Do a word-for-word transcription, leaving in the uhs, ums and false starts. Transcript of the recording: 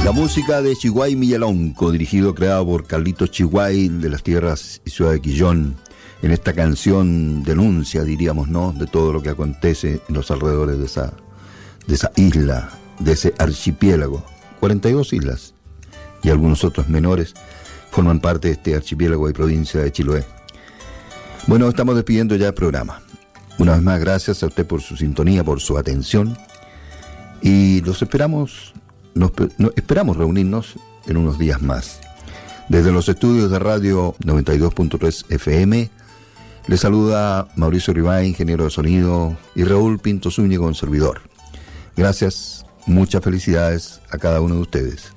La música de Chihuay Millalonco, dirigido, creado por Carlitos Chihuay de las tierras y ciudad de Quillón. En esta canción denuncia, diríamos, ¿no?, de todo lo que acontece en los alrededores de esa, de esa isla, de ese archipiélago. cuarenta y dos islas y algunos otros menores forman parte de este archipiélago y provincia de Chiloé. Bueno, estamos despidiendo ya el programa. Una vez más, gracias a usted por su sintonía, por su atención. Y los esperamos, nos, nos esperamos reunirnos en unos días más. Desde los estudios de Radio noventa y dos punto tres F M, les saluda Mauricio Ribay, ingeniero de sonido, y Raúl Pinto Zúñiga, servidor. Gracias, muchas felicidades a cada uno de ustedes.